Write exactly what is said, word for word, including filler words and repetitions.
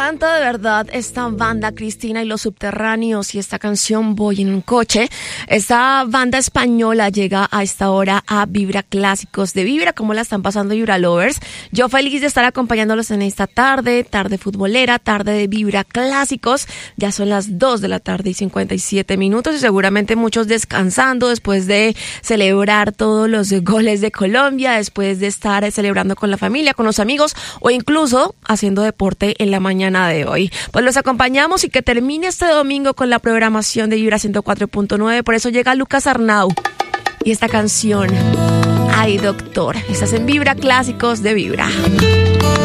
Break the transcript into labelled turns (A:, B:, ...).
A: encanta de verdad esta banda Cristina y los Subterráneos y esta canción Voy en un coche. Esta banda española llega a esta hora a Vibra Clásicos de Vibra. ¿Cómo la están pasando, Vibra Lovers? Yo feliz de estar acompañándolos en esta tarde, tarde futbolera, tarde de Vibra Clásicos. Ya son las dos de la tarde y cincuenta y siete minutos y seguramente muchos descansando después de celebrar todos los goles de Colombia, después de estar celebrando con la familia, con los amigos o incluso haciendo deporte en la mañana de hoy. Pues los acompañamos y que termine este domingo con la programación de Vibra ciento cuatro punto nueve. Por eso llega Lucas Arnau y esta canción, Ay Doctor. Estás en Vibra Clásicos de Vibra.